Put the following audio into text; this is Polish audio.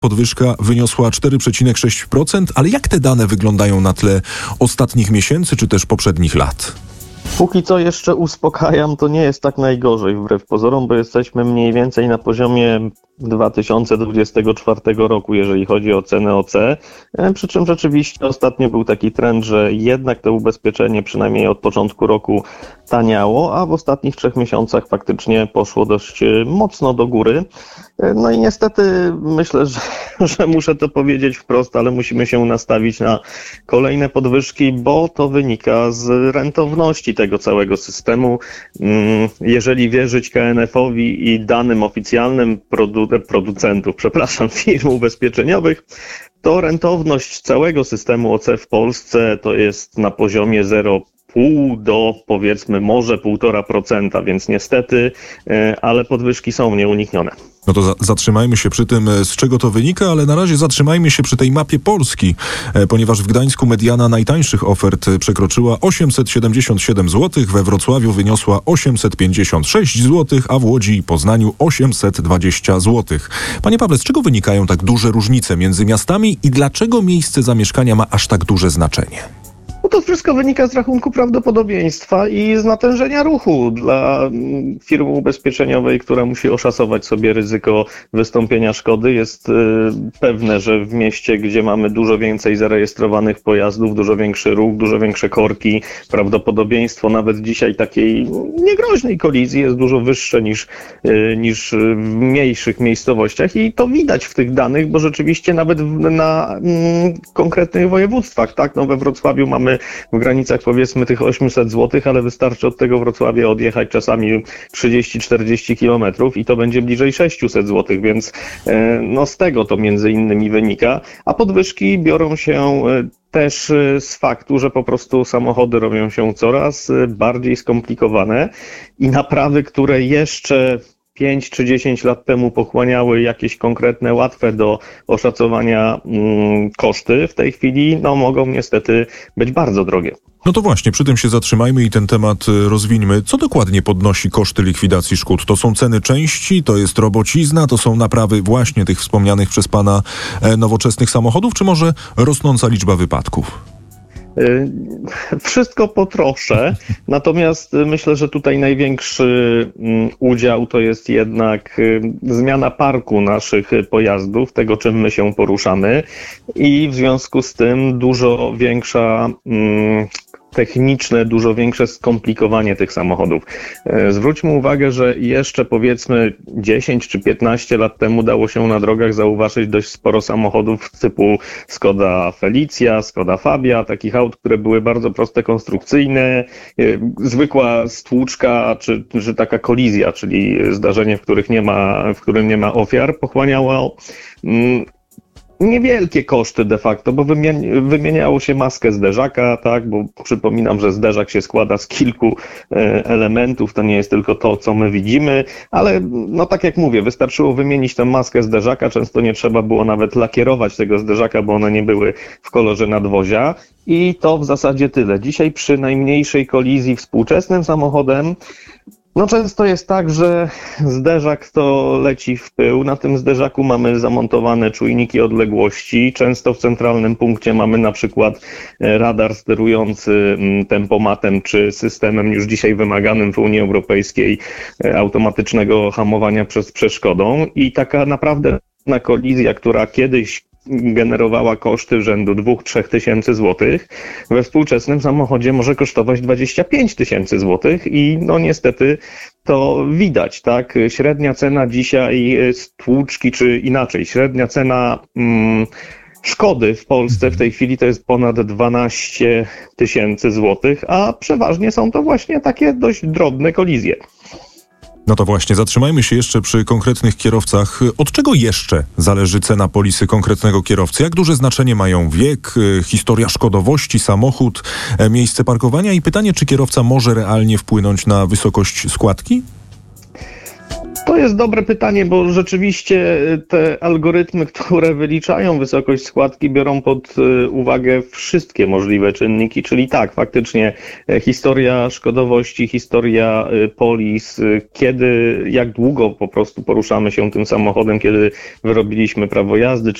Podwyżka wyniosła 4,6%, ale jak te dane wyglądają na tle ostatnich miesięcy czy też poprzednich lat? Póki co jeszcze uspokajam, to nie jest tak najgorzej wbrew pozorom, bo jesteśmy mniej więcej na poziomie 2024 roku, jeżeli chodzi o cenę OC. Przy czym rzeczywiście ostatnio był taki trend, że jednak to ubezpieczenie przynajmniej od początku roku taniało, a w ostatnich 3 miesiącach faktycznie poszło dość mocno do góry. No i niestety myślę, że muszę to powiedzieć wprost, ale musimy się nastawić na kolejne podwyżki, bo to wynika z rentowności tego całego systemu. Jeżeli wierzyć KNF-owi i danym oficjalnym firm ubezpieczeniowych, to rentowność całego systemu OC w Polsce to jest na poziomie 0,5 do powiedzmy może 1,5%, więc niestety, ale podwyżki są nieuniknione. No to zatrzymajmy się przy tym, z czego to wynika, ale na razie zatrzymajmy się przy tej mapie Polski, ponieważ w Gdańsku mediana najtańszych ofert przekroczyła 877 zł, we Wrocławiu wyniosła 856 zł, a w Łodzi i Poznaniu 820 zł. Panie Pawle, z czego wynikają tak duże różnice między miastami i dlaczego miejsce zamieszkania ma aż tak duże znaczenie? No to wszystko wynika z rachunku prawdopodobieństwa i z natężenia ruchu dla firmy ubezpieczeniowej, która musi oszacować sobie ryzyko wystąpienia szkody. Jest pewne, że w mieście, gdzie mamy dużo więcej zarejestrowanych pojazdów, dużo większy ruch, dużo większe korki, prawdopodobieństwo nawet dzisiaj takiej niegroźnej kolizji jest dużo wyższe niż w mniejszych miejscowościach i to widać w tych danych, bo rzeczywiście nawet na konkretnych województwach, tak, no we Wrocławiu mamy w granicach powiedzmy tych 800 zł, ale wystarczy od tego Wrocławia odjechać czasami 30-40 kilometrów i to będzie bliżej 600 zł, więc no z tego to między innymi wynika, a podwyżki biorą się też z faktu, że po prostu samochody robią się coraz bardziej skomplikowane i naprawy, które jeszcze 5 czy 10 lat temu pochłaniały jakieś konkretne, łatwe do oszacowania koszty, w tej chwili mogą niestety być bardzo drogie. No to właśnie, przy tym się zatrzymajmy i ten temat rozwińmy. Co dokładnie podnosi koszty likwidacji szkód? To są ceny części, to jest robocizna, to są naprawy właśnie tych wspomnianych przez pana nowoczesnych samochodów, czy może rosnąca liczba wypadków? Wszystko po trosze, natomiast myślę, że tutaj największy udział to jest jednak zmiana parku naszych pojazdów, tego czym my się poruszamy i w związku z tym dużo większa techniczne, dużo większe skomplikowanie tych samochodów. Zwróćmy uwagę, że jeszcze powiedzmy 10 czy 15 lat temu dało się na drogach zauważyć dość sporo samochodów typu Skoda Felicia, Skoda Fabia, takich aut, które były bardzo proste konstrukcyjne, zwykła stłuczka czy taka kolizja, czyli zdarzenie, w którym nie ma ofiar, pochłaniało niewielkie koszty de facto, bo wymieniało się maskę zderzaka, tak, bo przypominam, że zderzak się składa z kilku elementów, to nie jest tylko to, co my widzimy, ale no tak jak mówię, wystarczyło wymienić tę maskę zderzaka, często nie trzeba było nawet lakierować tego zderzaka, bo one nie były w kolorze nadwozia i to w zasadzie tyle. Dzisiaj przy najmniejszej kolizji współczesnym samochodem często jest tak, że zderzak to leci w pył. Na tym zderzaku mamy zamontowane czujniki odległości. Często w centralnym punkcie mamy na przykład radar sterujący tempomatem czy systemem już dzisiaj wymaganym w Unii Europejskiej automatycznego hamowania przed przeszkodą. I taka naprawdę kolizja, która kiedyś generowała koszty rzędu 2-3 tysięcy złotych, we współczesnym samochodzie może kosztować 25 tysięcy złotych i niestety to widać, tak? Średnia cena dzisiaj stłuczki, czy inaczej, średnia cena szkody w Polsce w tej chwili to jest ponad 12 tysięcy złotych, a przeważnie są to właśnie takie dość drobne kolizje. No to właśnie, zatrzymajmy się jeszcze przy konkretnych kierowcach. Od czego jeszcze zależy cena polisy konkretnego kierowcy? Jak duże znaczenie mają wiek, historia szkodowości, samochód, miejsce parkowania i pytanie, czy kierowca może realnie wpłynąć na wysokość składki? To jest dobre pytanie, bo rzeczywiście te algorytmy, które wyliczają wysokość składki, biorą pod uwagę wszystkie możliwe czynniki, czyli tak, faktycznie historia szkodowości, historia polis, kiedy, jak długo po prostu poruszamy się tym samochodem, kiedy wyrobiliśmy prawo jazdy,